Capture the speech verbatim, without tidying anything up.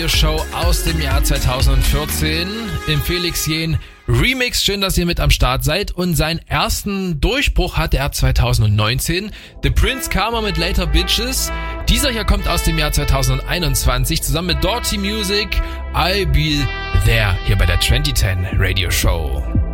Show aus dem Jahr zweitausendvierzehn im Felix Jähn Remix. Schön, dass ihr mit am Start seid. Und seinen ersten Durchbruch hatte er zweitausendneunzehn. The Prince Karma mit Later Bitches. Dieser hier kommt aus dem Jahr zweitausendeinundzwanzig zusammen mit Dirty Music. I'll Be There hier bei der zwanzig zehn Radio Show.